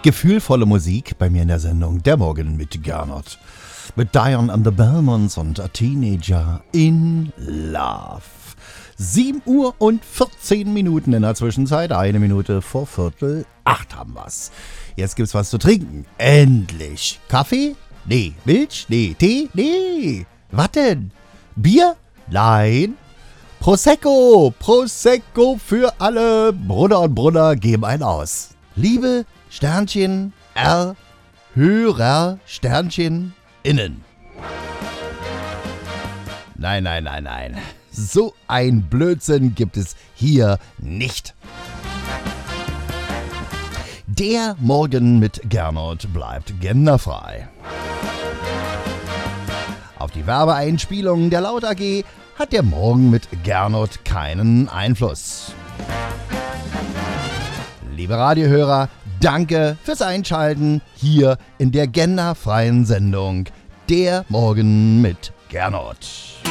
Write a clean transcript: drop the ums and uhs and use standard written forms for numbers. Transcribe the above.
Gefühlvolle Musik bei mir in der Sendung Der Morgen mit Gernot. Mit Diane and the Belmonts und A Teenager in Love. 7 Uhr und 14 Minuten in der Zwischenzeit. 1 Minute vor 7:45 haben wir's. Jetzt gibt's was zu trinken. Endlich. Kaffee? Nee. Milch? Nee. Tee? Nee. Was denn? Bier? Nein. Prosecco. Prosecco für alle. Brunner und Brunner geben einen aus. Liebe Sternchen R Hörer Sternchen innen. Nein. So ein Blödsinn gibt es hier nicht. Der Morgen mit Gernot bleibt genderfrei. Auf die Werbeeinspielung der Laut AG hat der Morgen mit Gernot keinen Einfluss. Liebe Radiohörer, danke fürs Einschalten hier in der genderfreien Sendung Der Morgen mit Gernot.